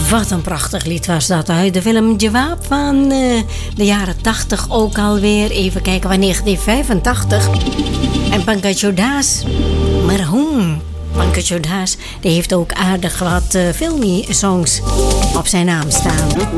Wat een prachtig lied was dat uit de film Jawab van de jaren 80 ook alweer. Even kijken, van 1985. En Pankaj Udhas, Marhoom. Pankaj Udhas, die heeft ook aardig wat filmsongs op zijn naam staan.